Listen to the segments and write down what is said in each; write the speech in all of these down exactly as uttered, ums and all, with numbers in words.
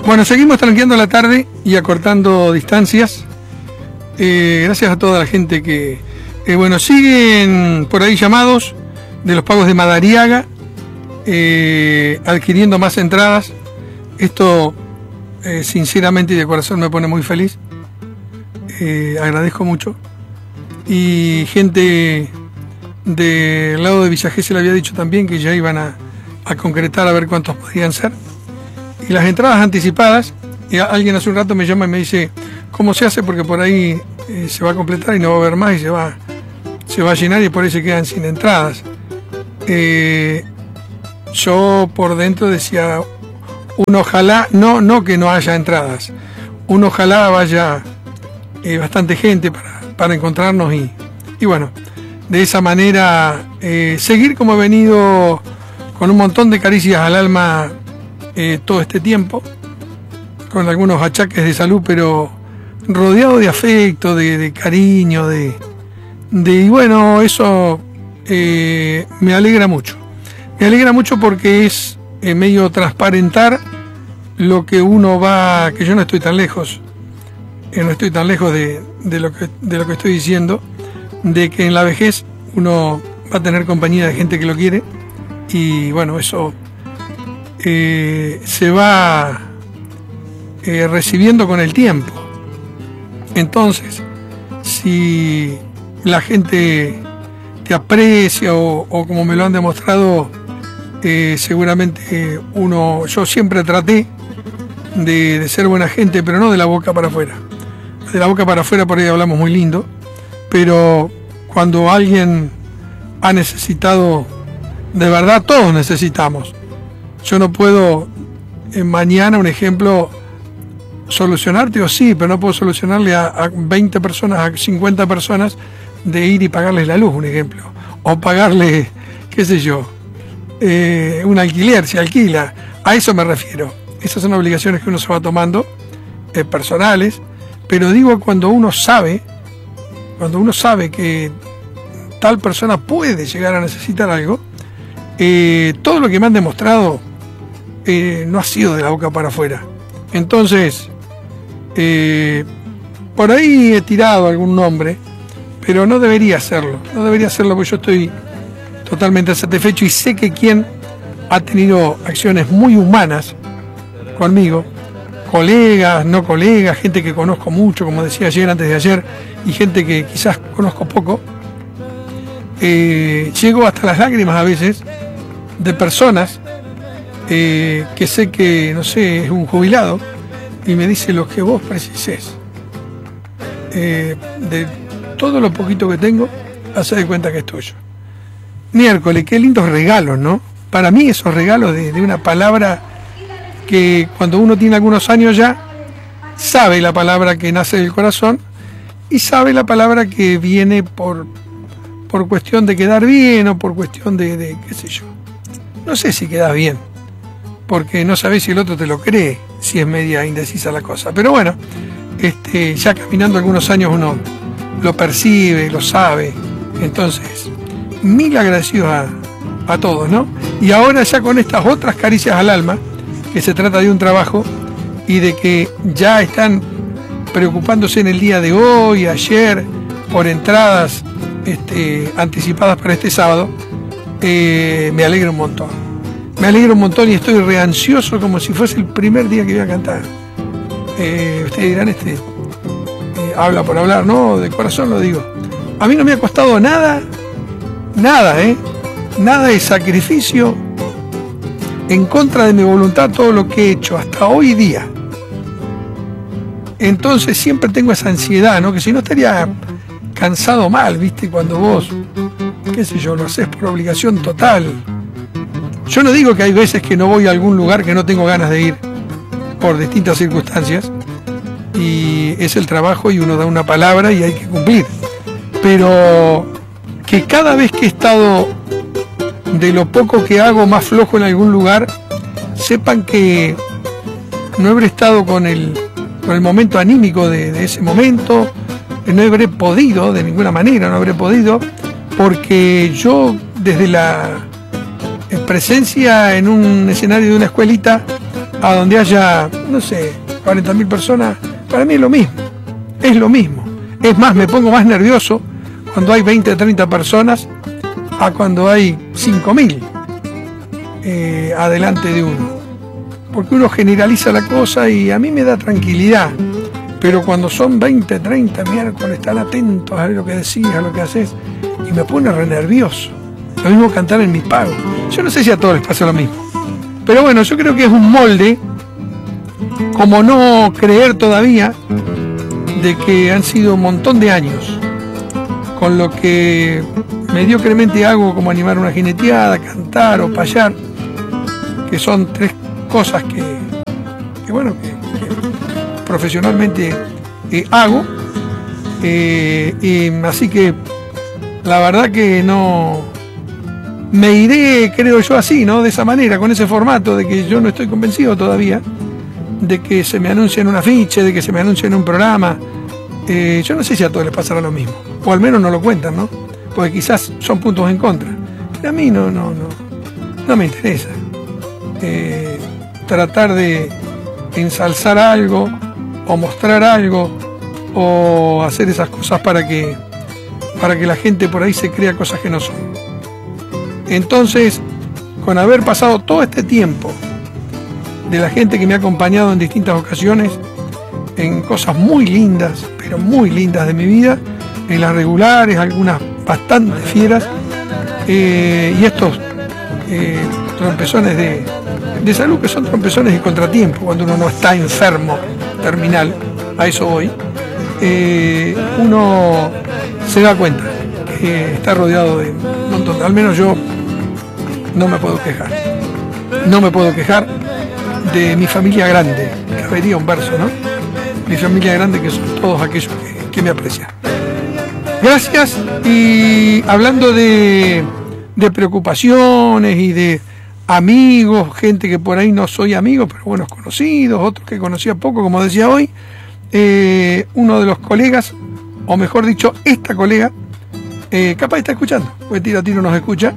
Bueno, seguimos tranqueando la tarde y acortando distancias. Eh, gracias a toda la gente que, eh, bueno, siguen por ahí llamados de los pagos de Madariaga, eh, adquiriendo más entradas. Esto, eh, sinceramente y de corazón, me pone muy feliz. Eh, agradezco mucho. Y gente del lado de Villa Gesell le había dicho también que ya iban a, a concretar a ver cuántos podían ser. Y las entradas anticipadas, y alguien hace un rato me llama y me dice cómo se hace, porque por ahí eh, se va a completar y no va a haber más y se va, se va a llenar y por ahí se quedan sin entradas. Eh, yo por dentro decía, un ojalá, no, no que no haya entradas, un ojalá vaya eh, bastante gente para, para encontrarnos y, y bueno, de esa manera eh, seguir como he venido con un montón de caricias al alma eh, todo este tiempo, con algunos achaques de salud, pero rodeado de afecto, de, de cariño, de, de y bueno, eso eh, me alegra mucho. Me alegra mucho porque es eh, medio transparentar lo que uno va, que yo no estoy tan lejos, eh, no estoy tan lejos de, de, lo que, de lo que estoy diciendo, de que en la vejez uno va a tener compañía de gente que lo quiere y bueno, eso eh, se va eh, recibiendo con el tiempo. Entonces, si la gente te aprecia o, o como me lo han demostrado, eh, seguramente uno, yo siempre traté de, de ser buena gente, pero no de la boca para afuera. De la boca para afuera por ahí hablamos muy lindo, pero cuando alguien ha necesitado, de verdad todos necesitamos. Yo no puedo eh, mañana, un ejemplo, solucionarte o sí, pero no puedo solucionarle a, a veinte personas, a cincuenta personas de ir y pagarles la luz, un ejemplo, o pagarle, qué sé yo, eh, un alquiler, si alquila. A eso me refiero. Esas son obligaciones que uno se va tomando, eh, personales, pero digo cuando uno sabe, cuando uno sabe que tal persona puede llegar a necesitar algo, eh, todo lo que me han demostrado eh, no ha sido de la boca para afuera. Entonces, eh, por ahí he tirado algún nombre, pero no debería hacerlo, no debería hacerlo porque yo estoy totalmente satisfecho y sé que quien ha tenido acciones muy humanas conmigo, colegas, no colegas, gente que conozco mucho, como decía ayer, antes de ayer, y gente que quizás conozco poco, eh, llego hasta las lágrimas a veces de personas eh, que sé que, no sé, es un jubilado y me dice lo que vos precises. Eh, de todo lo poquito que tengo, hace de cuenta que es tuyo. Miércoles, qué lindos regalos, ¿no? Para mí esos regalos de, de una palabra que cuando uno tiene algunos años ya, sabe la palabra que nace del corazón y sabe la palabra que viene por, por cuestión de quedar bien o por cuestión de, de qué sé yo. No sé si quedas bien, porque no sabés si el otro te lo cree, si es media indecisa la cosa. Pero bueno, este, ya caminando algunos años uno lo percibe, lo sabe. Entonces, mil agradecidos a, a todos, ¿no? Y ahora ya con estas otras caricias al alma, que se trata de un trabajo y de que ya están preocupándose en el día de hoy, ayer, por entradas este, anticipadas para este sábado, eh, me alegra un montón. Me alegra un montón y estoy reansioso como si fuese el primer día que iba a cantar. Eh, ustedes dirán, este, eh, habla por hablar, no, de corazón lo digo. A mí no me ha costado nada, nada, ¿eh? Nada de sacrificio en contra de mi voluntad todo lo que he hecho hasta hoy día. Entonces siempre tengo esa ansiedad, ¿no? Que si no estaría cansado mal, ¿viste? Cuando vos, qué sé yo, lo haces por obligación total. Yo no digo que hay veces que no voy a algún lugar que no tengo ganas de ir por distintas circunstancias y es el trabajo y uno da una palabra y hay que cumplir. Pero que cada vez que he estado de lo poco que hago más flojo en algún lugar, sepan que no habré estado con el, con el momento anímico de, de ese momento, no habré podido, de ninguna manera no habré podido, porque yo desde la presencia en un escenario de una escuelita a donde haya, no sé, cuarenta mil personas, para mí es lo mismo, es lo mismo. Es más, me pongo más nervioso cuando hay veinte, treinta personas a cuando hay cinco mil eh, adelante de uno. Porque uno generaliza la cosa y a mí me da tranquilidad. Pero cuando son veinte, treinta miércoles, están atentos a lo que decís, a lo que haces, y me pone re nervioso. Lo mismo cantar en mis pagos. Yo no sé si a todos les pasa lo mismo. Pero bueno, yo creo que es un molde, como no creer todavía de que han sido un montón de años con lo que mediocremente hago, como animar una jineteada, cantar o payar, que son tres cosas que, que bueno, que, que profesionalmente eh, hago, eh, y así que la verdad que no me iré, creo yo, así, ¿no? De esa manera, con ese formato, de que yo no estoy convencido todavía de que se me anuncie en un afiche, de que se me anuncie en un programa. Eh, yo no sé si a todos les pasará lo mismo, o al menos no lo cuentan, ¿no? Porque quizás son puntos en contra. Pero a mí no, no, no, no me interesa. Eh, tratar de ensalzar algo, o mostrar algo, o hacer esas cosas para que, para que la gente por ahí se crea cosas que no son. Entonces, con haber pasado todo este tiempo de la gente que me ha acompañado en distintas ocasiones, en cosas muy lindas, pero muy lindas de mi vida, en las regulares, algunas bastante fieras, eh, y estos eh, trompezones de, de salud, que son trompezones de contratiempo, cuando uno no está enfermo, terminal, a eso voy, eh, uno se da cuenta que está rodeado de un montón, al menos yo no me puedo quejar, no me puedo quejar de mi familia grande, cabería un verso, ¿no? Mi familia grande, que son todos aquellos que, que me aprecian. Gracias. Y hablando de, de preocupaciones y de amigos, gente que por ahí no soy amigo, pero buenos conocidos, otros que conocía poco, como decía hoy, eh, uno de los colegas, o mejor dicho, esta colega, eh, capaz está escuchando, porque tiro a tiro nos escucha,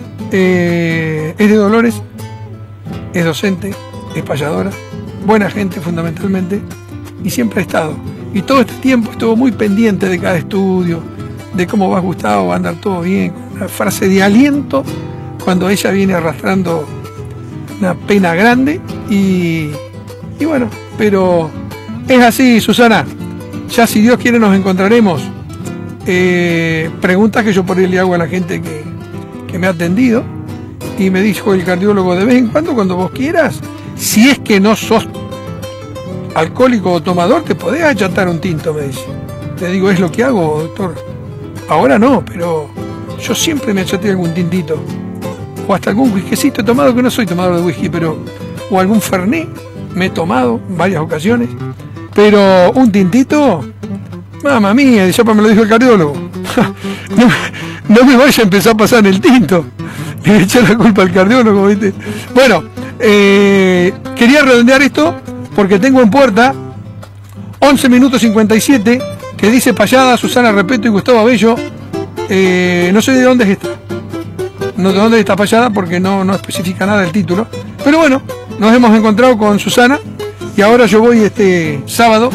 eh, es de Dolores, es docente, es payadora, buena gente fundamentalmente, y siempre ha estado. Y todo este tiempo estuvo muy pendiente de cada estudio, de cómo vas, Gustavo, va a andar todo bien, una frase de aliento cuando ella viene arrastrando una pena grande, y, y bueno, pero es así, Susana. Ya si Dios quiere nos encontraremos. Eh, preguntas que yo por ahí le hago a la gente que, que me ha atendido, y me dijo el cardiólogo, de vez en cuando, cuando vos quieras, si es que no sos alcohólico o tomador, te podés achatar un tinto, me dice. Le digo, es lo que hago, doctor. Ahora no, pero yo siempre me achaté algún tintito, o hasta algún whiskycito he tomado, que no soy tomador de whisky, pero o algún fernet me he tomado en varias ocasiones, pero un tintito, mamá mía, ya me lo dijo el cardiólogo. no, no me vaya a empezar a pasar el tinto, le eché la culpa al cardiólogo, ¿viste? Bueno, eh, quería redondear esto porque tengo en puerta once minutos cincuenta y siete, que dice Payada, Susana Repeto y Gustavo Abello. Eh, no sé de dónde es esta, no de dónde está Payada, porque no, no especifica nada el título, pero bueno, nos hemos encontrado con Susana, y ahora yo voy este sábado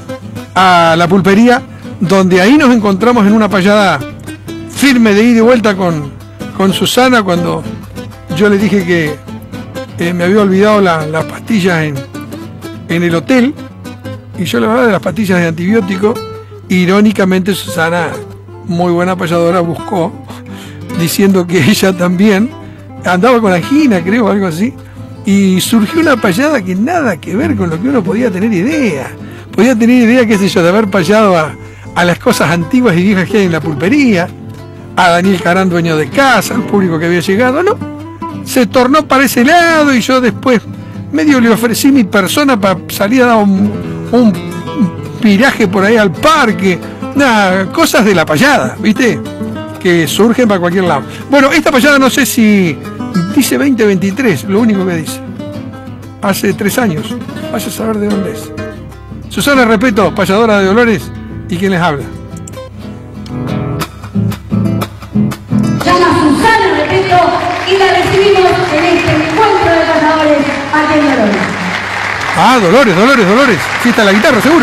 a la pulpería, donde ahí nos encontramos en una payada firme de ida y de vuelta con, con Susana, cuando yo le dije que eh, me había olvidado la, las pastillas en, en el hotel, y yo le hablaba de las pastillas de antibiótico. Irónicamente, Susana, muy buena payadora, buscó, diciendo que ella también andaba con angina, creo, algo así, y surgió una payada que nada que ver con lo que uno podía tener idea. Podía tener idea, qué sé yo, de haber payado a, a las cosas antiguas y viejas que hay en la pulpería, a Daniel Carán, dueño de casa, al público que había llegado. No, se tornó para ese lado, y yo después medio le ofrecí mi persona para salir a dar un, un viraje por ahí al parque, nada, cosas de la payada, ¿viste? Que surgen para cualquier lado. Bueno, esta payada no sé si dice veinte veintitrés, lo único que dice. Hace tres años, vaya a saber de dónde es. Susana Repeto, payadora de Dolores, y quien les habla. Llama Susana Repeto y la recibimos en este encuentro de payadores aquí en Dolores. Ah, Dolores, Dolores, Dolores. Sí, está la guitarra, seguro.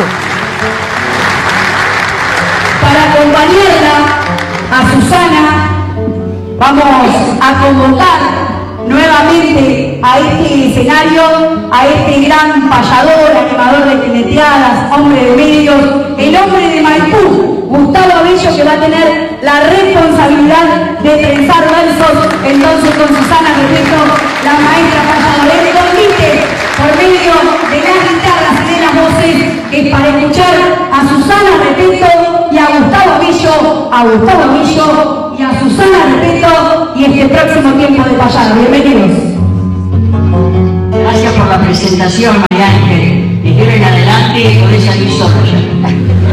Para acompañarla a Susana, vamos a convocar nuevamente a este escenario, a este gran payador, animador de jineteadas, hombre de medios, el hombre de Maipú, Gustavo Abello, que va a tener la responsabilidad de trenzar versos, entonces con Susana Repeto, la maestra payadora. Él compite por medio de las guitarras y de las voces, que para escuchar a Susana Repeto y a Gustavo Abello, a Gustavo Abello y a Susana Repeto y este próximo tiempo de payada. Bienvenidos. Gracias por la presentación, María Ángel. Y quiero ir adelante y podés salir solo ya.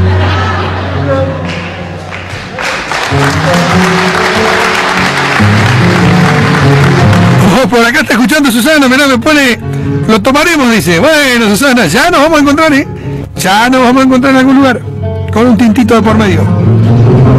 Oh, por acá está escuchando Susana, mirá, me pone, lo tomaremos, dice. Bueno, Susana, ya nos vamos a encontrar, ¿eh? Ya nos vamos a encontrar en algún lugar, con un tintito de por medio.